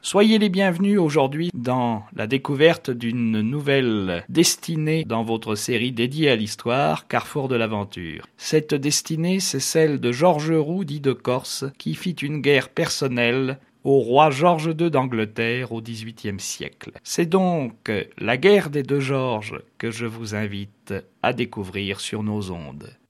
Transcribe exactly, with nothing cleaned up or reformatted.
Soyez les bienvenus aujourd'hui dans la découverte d'une nouvelle destinée dans votre série dédiée à l'histoire, Carrefour de l'aventure. Cette destinée, c'est celle de Georges Roux, dit de Corse, qui fit une guerre personnelle au roi Georges deux d'Angleterre au dix-huitième siècle. C'est donc la guerre des deux Georges que je vous invite à découvrir sur nos ondes.